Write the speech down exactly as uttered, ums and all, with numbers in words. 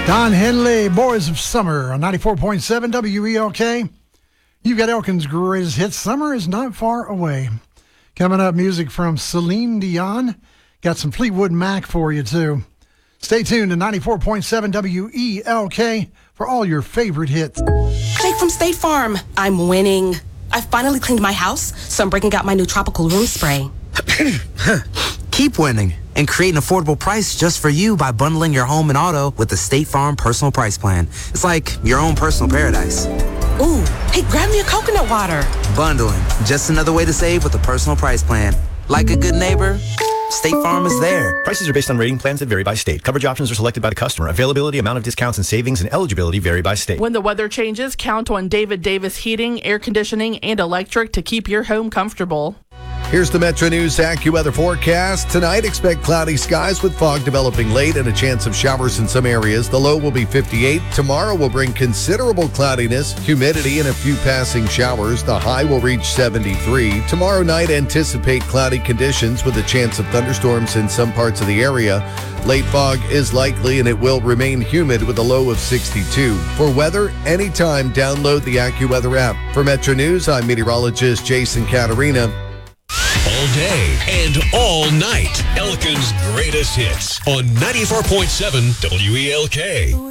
Don Henley, Boys of Summer on ninety-four point seven W E L K. You've got Elkin's greatest hits. Summer is not far away. Coming up, music from Celine Dion. Got some Fleetwood Mac for you, too. Stay tuned to ninety-four point seven W E L K for all your favorite hits. Jake from State Farm. I'm winning. I finally cleaned my house, so I'm breaking out my new tropical room spray. Keep winning and create an affordable price just for you by bundling your home and auto with the State Farm Personal Price Plan. It's like your own personal paradise. Ooh, hey, grab me a coconut water. Bundling, just another way to save with a personal price plan. Like a good neighbor, State Farm is there. Prices are based on rating plans that vary by state. Coverage options are selected by the customer. Availability, amount of discounts and savings, and eligibility vary by state. When the weather changes, count on David Davis Heating, Air Conditioning, and Electric to keep your home comfortable. Here's the Metro News AccuWeather forecast. Tonight, expect cloudy skies with fog developing late and a chance of showers in some areas. The low will be fifty-eight. Tomorrow will bring considerable cloudiness, humidity, and a few passing showers. The high will reach seventy-three. Tomorrow night, anticipate cloudy conditions with a chance of thunderstorms in some parts of the area. Late fog is likely, and it will remain humid with a low of sixty-two. For weather, anytime, download the AccuWeather app. For Metro News, I'm meteorologist Jason Caterina. All day and all night. Elkin's greatest hits on ninety-four point seven W E L K.